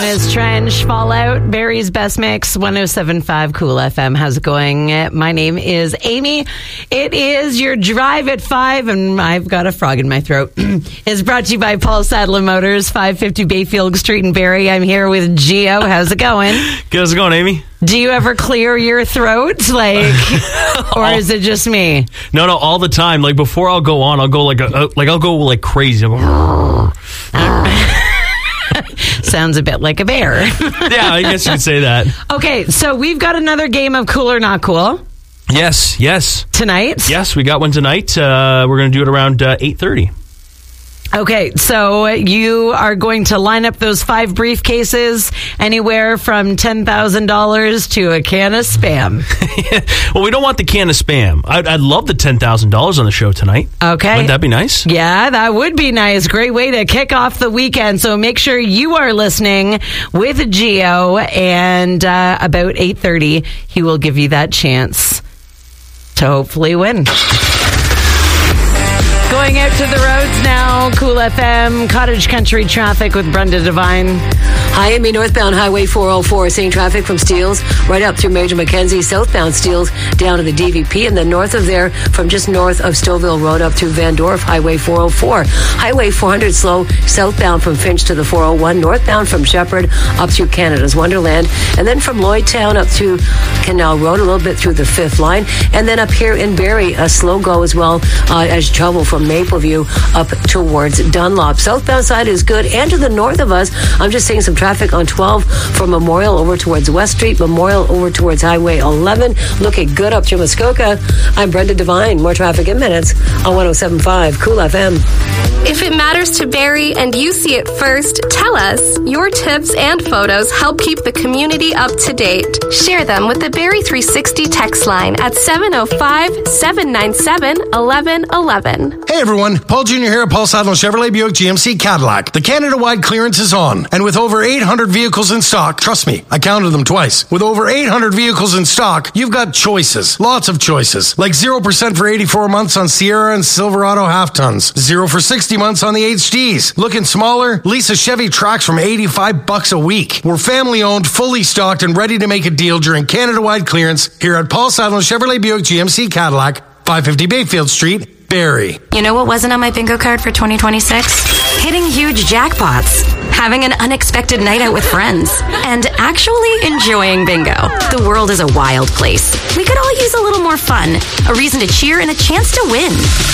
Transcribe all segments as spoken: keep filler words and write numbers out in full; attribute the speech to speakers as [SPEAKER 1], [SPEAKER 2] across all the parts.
[SPEAKER 1] is Trench, Fallout, Barry's Best Mix, one oh seven point five Cool F M. How's it going? My name is Amy. It is your drive at five, and I've got a frog in my throat. It's brought to you by Paul Sadler Motors, five fifty Bayfield Street in Barrie. I'm here with Gio. How's it going?
[SPEAKER 2] How's it going, Amy?
[SPEAKER 1] Do you ever clear your throat, like, or is it just me?
[SPEAKER 2] No, no, all the time. Like before I'll go on, I'll go like, a, like I'll go like crazy. I'll go,
[SPEAKER 1] Sounds a bit like a bear.
[SPEAKER 2] Yeah, I guess you could say that.
[SPEAKER 1] Okay, so we've got another game of Cool or Not Cool.
[SPEAKER 2] Yes, yes.
[SPEAKER 1] Tonight?
[SPEAKER 2] Yes, we got one tonight. Uh, we're going to do it around uh, eight thirty.
[SPEAKER 1] Okay, so you are going to line up those five briefcases anywhere from ten thousand dollars to a can of Spam.
[SPEAKER 2] Well, we don't want the can of Spam. I'd, I'd love the ten thousand dollars on the show tonight.
[SPEAKER 1] Okay.
[SPEAKER 2] Wouldn't that be nice?
[SPEAKER 1] Yeah, that would be nice. Great way to kick off the weekend. So make sure you are listening with Gio, and uh, about eight thirty, he will give you that chance to hopefully win. Going out to the roads now, Cool F M, Cottage Country traffic with Brenda Devine.
[SPEAKER 3] Hi, Amy. Northbound Highway four oh four, seeing traffic from Steeles right up through Major Mackenzie, southbound Steeles down to the D V P, and then north of there from just north of Stouffville Road up through Van Dorp, Highway four oh four. Highway four hundred slow southbound from Finch to the four oh one, northbound from Shepherd up through Canada's Wonderland, and then from Lloydtown up to Canal Road, a little bit through the fifth line, and then up here in Barrie, a slow go as well uh, as you travel from Mapleview up towards Dunlop. Southbound side is good, and to the north of us, I'm just seeing some traffic on twelve from Memorial over towards West Street, Memorial over towards Highway eleven, looking good up to Muskoka. I'm Brenda Devine. More traffic in minutes on one oh seven point five Cool F M.
[SPEAKER 4] If it matters to Barrie and you see it first, tell us. Your tips and photos help keep the community up to date. Share them with the Barrie three sixty text line at seven oh five, seven nine seven, one one one one.
[SPEAKER 5] Hey everyone, Paul Junior here at Paul Sadler Chevrolet Buick G M C Cadillac. The Canada-wide clearance is on, and with over eight hundred vehicles in stock, trust me, I counted them twice. With over eight hundred vehicles in stock, you've got choices, lots of choices, like zero percent for eighty-four months on Sierra and Silverado half-tons, zero for sixty months on the H Ds. Looking smaller? Lease a Chevy Trax from eighty-five bucks a week. We're family-owned, fully stocked, and ready to make a deal during Canada-wide clearance here at Paul Sadler Chevrolet Buick G M C Cadillac, five fifty Bayfield Street, Barrie.
[SPEAKER 6] You know what wasn't on my bingo card for twenty twenty-six? Hitting huge jackpots, having an unexpected night out with friends, and actually enjoying bingo. The world is a wild place. We could all use a little more fun, a reason to cheer, and a chance to win.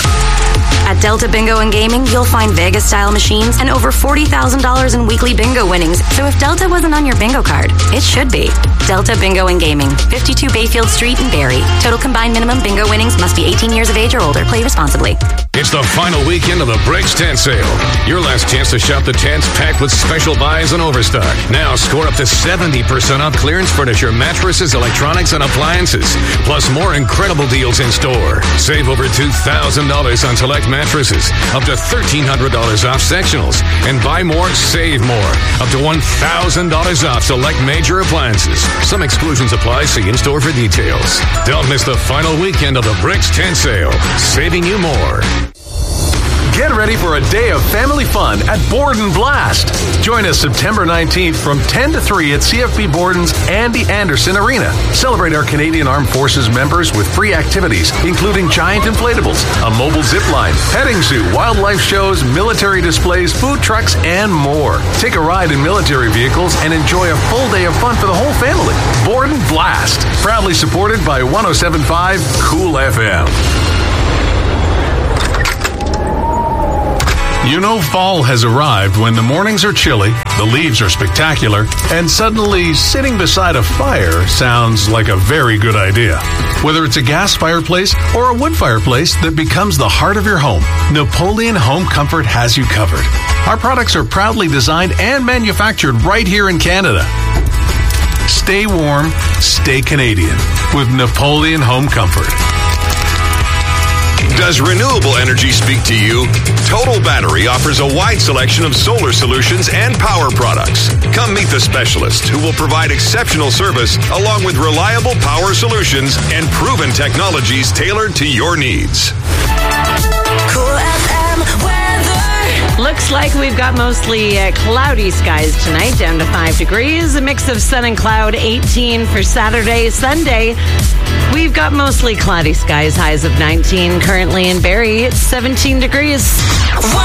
[SPEAKER 6] At Delta Bingo and Gaming, you'll find Vegas-style machines and over forty thousand dollars in weekly bingo winnings. So if Delta wasn't on your bingo card, it should be. Delta Bingo and Gaming, fifty-two Bayfield Street in Barrie. Total combined minimum bingo winnings must be eighteen years of age or older. Play responsibly.
[SPEAKER 7] It's the final weekend of the Bricks Tent Sale. Your last chance to shop the tents packed with special buys and overstock. Now score up to seventy percent off clearance furniture, mattresses, electronics, and appliances. Plus more incredible deals in store. Save over two thousand dollars on select mattresses, up to thirteen hundred dollars off sectionals, and buy more, save more, up to one thousand dollars off select major appliances. Some exclusions apply. See in store for details. Don't miss the final weekend of the Bricks Tent Sale, saving you more.
[SPEAKER 8] Get ready for a day of family fun at Borden Blast. Join us September nineteenth from ten to three at C F B Borden's Andy Anderson Arena. Celebrate our Canadian Armed Forces members with free activities, including giant inflatables, a mobile zip line, petting zoo, wildlife shows, military displays, food trucks, and more. Take a ride in military vehicles and enjoy a full day of fun for the whole family. Borden Blast, proudly supported by one oh seven point five Cool F M. You know fall has arrived when the mornings are chilly, the leaves are spectacular, and suddenly sitting beside a fire sounds like a very good idea. Whether it's a gas fireplace or a wood fireplace that becomes the heart of your home, Napoleon Home Comfort has you covered. Our products are proudly designed and manufactured right here in Canada. Stay warm, stay Canadian with Napoleon Home Comfort.
[SPEAKER 7] Does renewable energy speak to you? Total Battery offers a wide selection of solar solutions and power products. Come meet the specialist who will provide exceptional service along with reliable power solutions and proven technologies tailored to your needs.
[SPEAKER 9] Cool F M weather.
[SPEAKER 1] Looks like we've got mostly uh, cloudy skies tonight, down to five degrees. A mix of sun and cloud, eighteen for Saturday. Sunday, we've got mostly cloudy skies, highs of nineteen. Currently in Barrie, it's seventeen degrees.